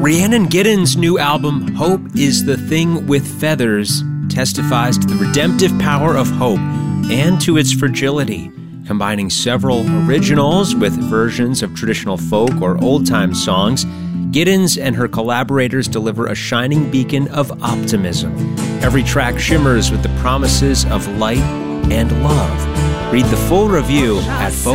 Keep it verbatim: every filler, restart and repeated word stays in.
Rhiannon Giddens' new album, Hope is the Thing with Feathers, testifies to the redemptive power of hope and to its fragility, combining several originals with versions of traditional folk or old-time songs. Giddens and her collaborators deliver a shining beacon of optimism. Every track shimmers with the promises of light and love. Read the full review at vocals